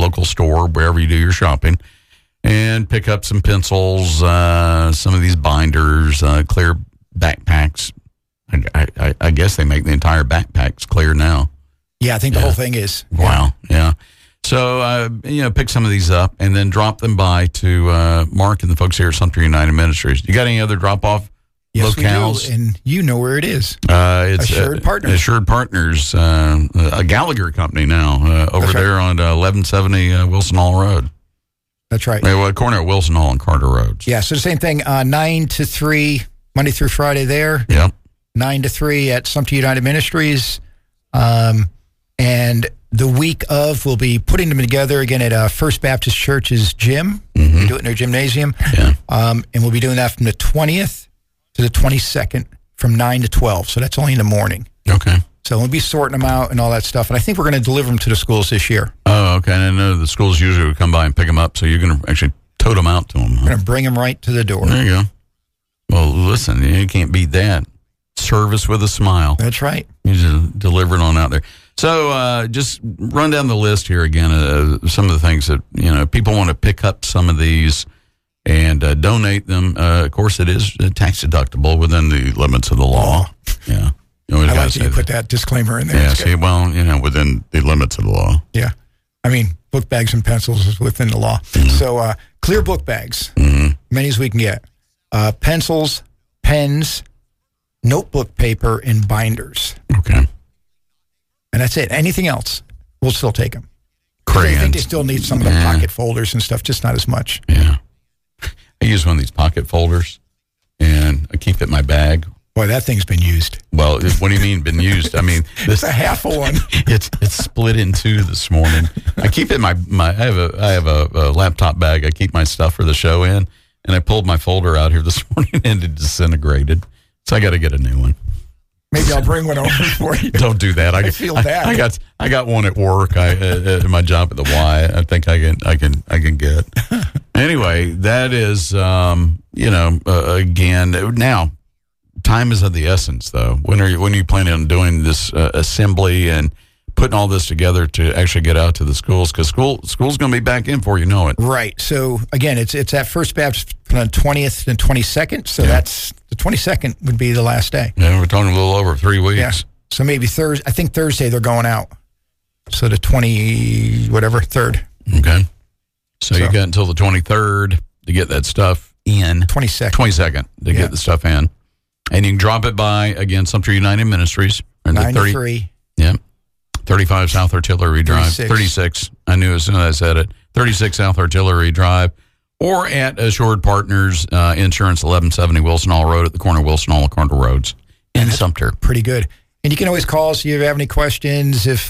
local store, wherever you do your shopping, and pick up some pencils, some of these binders, clear backpacks. I guess they make the entire backpacks clear now. Yeah, I think the whole thing is. Wow, yeah. So, pick some of these up and then drop them by to Mark and the folks here at Sumter United Ministries. You got any other drop-off locales? We do, and you know where it is. It's Assured Partners. Assured Partners, a Gallagher company now, over there on 1170 Wilson Hall Road. That's right. Corner of Wilson Hall and Carter Roads. Yeah, so the same thing, 9 to 3, Monday through Friday there. Yep. 9 to 3 at Sumter United Ministries. And the week of, we'll be putting them together again at First Baptist Church's gym. Mm-hmm. We do it in their gymnasium. Yeah. And we'll be doing that from the 20th to the 22nd from 9 to 12. So that's only in the morning. Okay. So we'll be sorting them out and all that stuff. And I think we're going to deliver them to the schools this year. Oh, okay. And I know the schools usually would come by and pick them up, so you're going to actually tote them out to them. We're going to bring them right to the door. There you go. Well, listen, you can't beat that. Service with a smile. That's right. You just deliver it on out there. So just run down the list here again of some of the things that, people want to pick up some of these and donate them. Of course, it is tax deductible within the limits of the law. Yeah. I like that you put that disclaimer in there. Yeah, see, within the limits of the law. Yeah. I mean, book bags and pencils is within the law. Mm-hmm. So clear book bags, many as we can get. Pencils, pens, notebook paper, and binders. Okay. And that's it. Anything else, we'll still take them. Crayons. I think they still need some of the pocket folders and stuff, just not as much. Yeah. I use one of these pocket folders, and I keep it in my bag. Boy, that thing's been used. Well, what do you mean been used? I mean, it's a half of one. It's split in two this morning. I keep it in my I have a laptop bag I keep my stuff for the show in, and I pulled my folder out here this morning and it disintegrated. So I got to get a new one. Maybe I'll bring one over for you. Don't do that. I feel bad. I got one at work. At my job at the Y. I think I can get. Anyway, that is again now. Time is of the essence, though. When are you planning on doing this assembly and putting all this together to actually get out to the schools? Because school's going to be back in before you know it. Right. So again, it's at First Baptist from the 20th and 22nd. So that's the 22nd would be the last day. Yeah, we're talking a little over 3 weeks. Yeah. So maybe Thursday. I think Thursday they're going out. So the 3rd. Okay. So you got until the 23rd to get that stuff in. 22nd to get the stuff in. And you can drop it by, again, Sumter United Ministries. 93. Yeah. 35 South Artillery Drive. 36. I knew as soon as I said it. 36 South Artillery Drive. Or at Assured Partners Insurance, 1170 Wilson Hall Road at the corner of Wilson Hall and Carter Roads in Sumter. Pretty good. And you can always call us if you have any questions at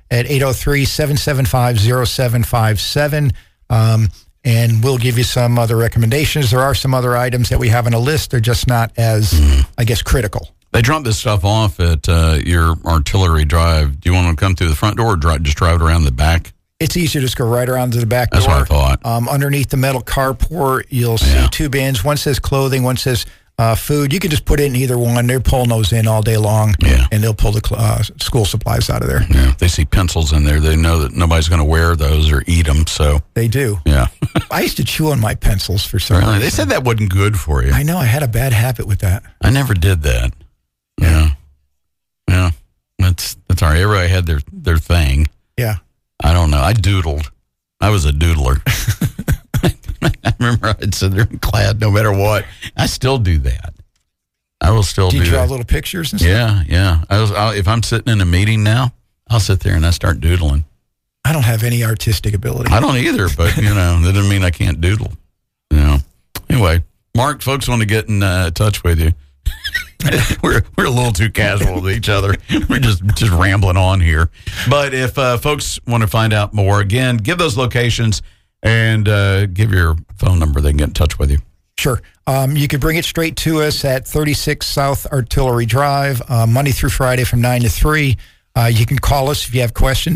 803-775-0757. And we'll give you some other recommendations. There are some other items that we have on a list. They're just not as, critical. They drop this stuff off at your Artillery Drive. Do you want to come through the front door or just drive it around the back? It's easier to just go right around to the back door. That's what I thought. Underneath the metal carport, you'll see two bins. One says clothing, one says food. You can just put it in either one. They're pulling those in all day long, and they'll pull the school supplies out of there. Yeah, if they see pencils in there, they know that nobody's going to wear those or eat them. So they do. Yeah. I used to chew on my pencils for some reason. They said that wasn't good for you. I know. I had a bad habit with that. I never did that. Yeah. That's all right. Everybody had their thing. Yeah. I don't know. I doodled. I was a doodler. I remember I'd sit there and clad no matter what. I still do that. I will still do that. Do you draw little pictures and stuff? Yeah. If I'm sitting in a meeting now, I'll sit there and I start doodling. I don't have any artistic ability. I don't either, but, that doesn't mean I can't doodle. Anyway, Mark, folks want to get in touch with you. We're a little too casual with each other. We're just rambling on here. But if folks want to find out more, again, give those locations and give your phone number. They can get in touch with you. Sure. You can bring it straight to us at 36 South Artillery Drive, Monday through Friday from 9 to 3. You can call us if you have questions,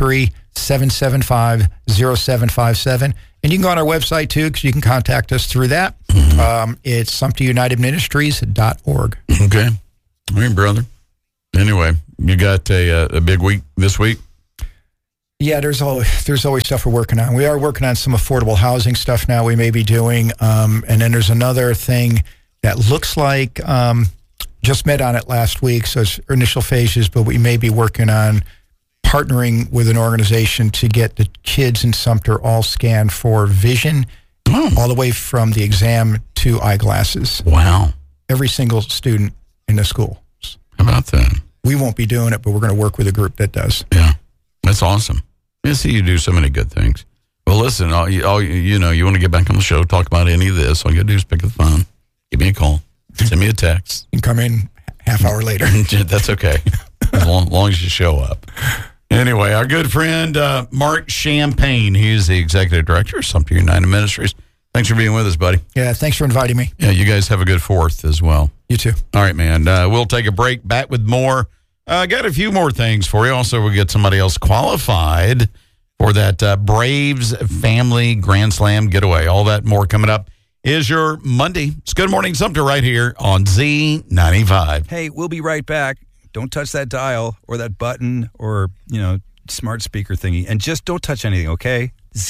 803-775-0757. And you can go on our website, too, because you can contact us through that. It's SumterUnitedMinistries.org. Okay. All right, brother. Anyway, you got a big week this week? Yeah, there's always stuff we're working on. We are working on some affordable housing stuff now we may be doing. And then there's another thing that looks like, just met on it last week, so it's initial phases, but we may be working on partnering with an organization to get the kids in Sumter all scanned for vision, all the way from the exam to eyeglasses. Wow. Every single student in the school. How about that? We won't be doing it, but we're going to work with a group that does. Yeah, that's awesome. I see you do so many good things. Well, listen, you want to get back on the show, talk about any of this, all you got to do is pick up the phone, give me a call, send me a text. You can come in half hour later. That's okay, as long as you show up. Anyway, our good friend Mark Champagne, he's the executive director of Sumter United Ministries. Thanks for being with us, buddy. Yeah, thanks for inviting me. Yeah, you guys have a good 4th as well. You too. All right, man. We'll take a break. Back with more. Got a few more things for you. Also, we'll get somebody else qualified for that Braves Family Grand Slam getaway. All that more coming up is your Monday. It's Good Morning Sumter right here on Z95. Hey, we'll be right back. Don't touch that dial or that button or, smart speaker thingy. And just don't touch anything, okay?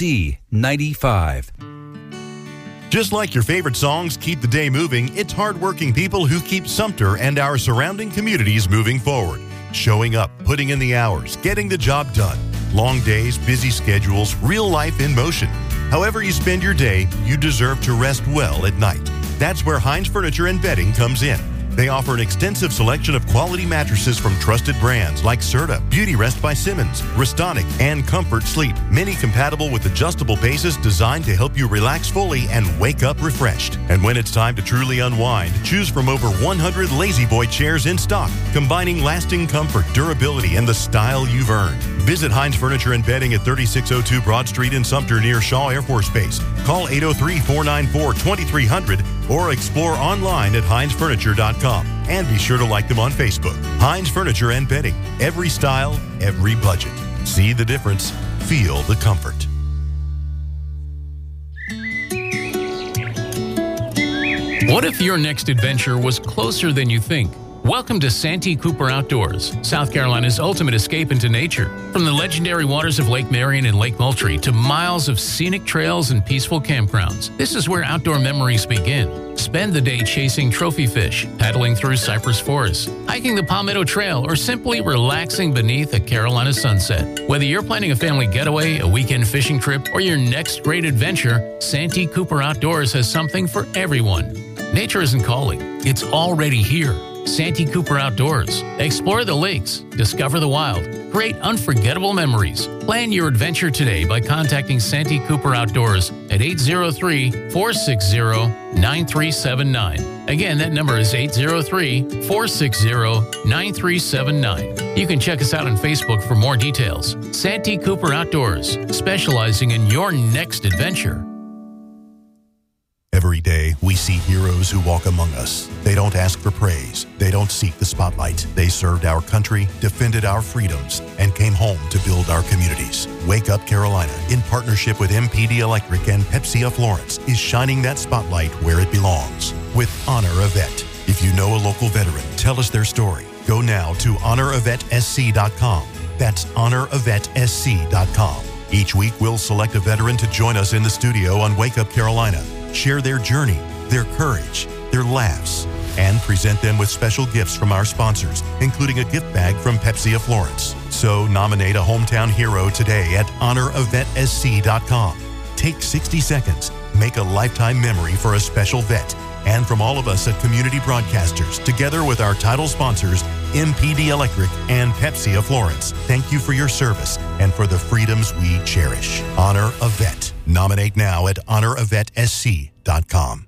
Z95. Just like your favorite songs keep the day moving, it's hardworking people who keep Sumter and our surrounding communities moving forward. Showing up, putting in the hours, getting the job done. Long days, busy schedules, real life in motion. However you spend your day, you deserve to rest well at night. That's where Hines Furniture and Bedding comes in. They offer an extensive selection of quality mattresses from trusted brands like Serta, Beauty Rest by Simmons, Restonic, and Comfort Sleep. Many compatible with adjustable bases designed to help you relax fully and wake up refreshed. And when it's time to truly unwind, choose from over 100 Lazy Boy chairs in stock, combining lasting comfort, durability, and the style you've earned. Visit Hines Furniture and Bedding at 3602 Broad Street in Sumter near Shaw Air Force Base. Call 803-494-2300 or explore online at hinesfurniture.com. And be sure to like them on Facebook. Hines Furniture and Bedding. Every style, every budget. See the difference. Feel the comfort. What if your next adventure was closer than you think? Welcome to Santee Cooper Outdoors, South Carolina's ultimate escape into nature. From the legendary waters of Lake Marion and Lake Moultrie to miles of scenic trails and peaceful campgrounds, this is where outdoor memories begin. Spend the day chasing trophy fish, paddling through cypress forests, hiking the Palmetto Trail, or simply relaxing beneath a Carolina sunset. Whether you're planning a family getaway, a weekend fishing trip, or your next great adventure, Santee Cooper Outdoors has something for everyone. Nature isn't calling, it's already here. Santee Cooper Outdoors. Explore the lakes, discover the wild, create unforgettable memories. Plan your adventure today by contacting Santee Cooper Outdoors at 803-460-9379. Again, that number is 803-460-9379. You can check us out on Facebook for more details. Santee Cooper Outdoors, specializing in your next adventure. Every day, we see heroes who walk among us. They don't ask for praise. They don't seek the spotlight. They served our country, defended our freedoms, and came home to build our communities. Wake Up Carolina, in partnership with MPD Electric and Pepsi of Florence, is shining that spotlight where it belongs with Honor a Vet. If you know a local veteran, tell us their story. Go now to honoravetsc.com. That's honoravetsc.com. Each week, we'll select a veteran to join us in the studio on Wake Up Carolina. Share their journey, their courage, their laughs, and present them with special gifts from our sponsors, including a gift bag from Pepsi of Florence. So nominate a hometown hero today at honoravetsc.com. Take 60 seconds, make a lifetime memory for a special vet. And from all of us at Community Broadcasters, together with our title sponsors, MPD Electric and Pepsi of Florence, thank you for your service and for the freedoms we cherish. Honor a Vet. Nominate now at honoravetsc.com.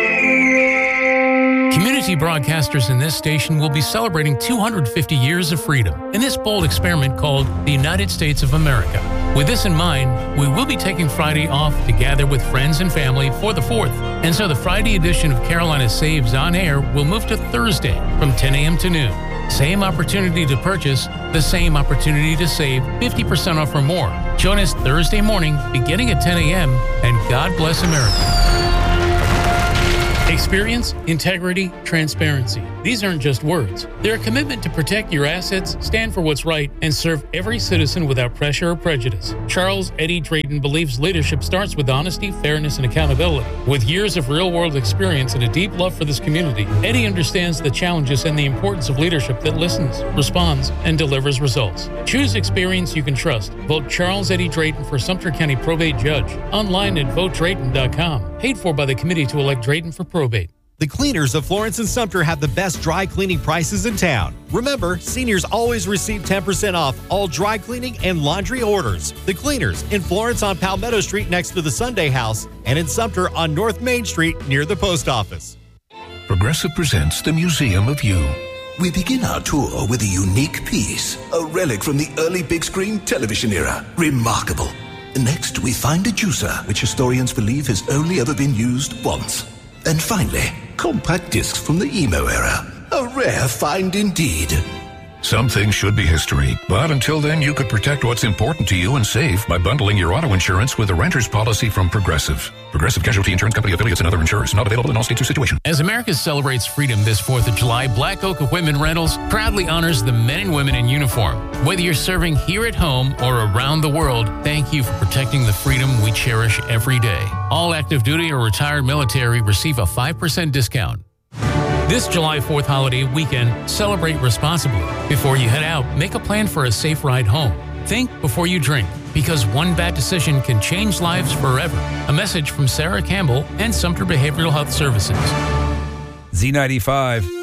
Community broadcasters in this station will be celebrating 250 years of freedom in this bold experiment called the United States of America. With this in mind, we will be taking Friday off to gather with friends and family for the 4th. And so the Friday edition of Carolina Saves on Air will move to Thursday from 10 a.m. to noon. Same opportunity to purchase, the same opportunity to save 50% off or more. Join us Thursday morning beginning at 10 a.m. and God bless America. Experience, integrity, transparency. These aren't just words. They're a commitment to protect your assets, stand for what's right, and serve every citizen without pressure or prejudice. Charles Eddie Drayton believes leadership starts with honesty, fairness, and accountability. With years of real-world experience and a deep love for this community, Eddie understands the challenges and the importance of leadership that listens, responds, and delivers results. Choose experience you can trust. Vote Charles Eddie Drayton for Sumter County Probate Judge. Online at votedrayton.com. Paid for by the Committee to Elect Drayton for Probate. The Cleaners of Florence and Sumter have the best dry cleaning prices in town. Remember, seniors always receive 10% off all dry cleaning and laundry orders. The Cleaners in Florence on Palmetto Street next to the Sunday House, and in Sumter on North Main Street near the post office. Progressive presents the Museum of You. We begin our tour with a unique piece, a relic from the early big screen television era. Remarkable. Next, we find a juicer, which historians believe has only ever been used once. And finally, compact discs from the emo era. A rare find indeed. Some things should be history, but until then, you could protect what's important to you and save by bundling your auto insurance with a renter's policy from Progressive. Progressive Casualty Insurance Company affiliates and other insurers. Not available in all states or situations. As America celebrates freedom this 4th of July, Black Oak Equipment Rentals proudly honors the men and women in uniform. Whether you're serving here at home or around the world, thank you for protecting the freedom we cherish every day. All active duty or retired military receive a 5% discount. This July 4th holiday weekend, celebrate responsibly. Before you head out, make a plan for a safe ride home. Think before you drink, because one bad decision can change lives forever. A message from Sarah Campbell and Sumter Behavioral Health Services. Z95.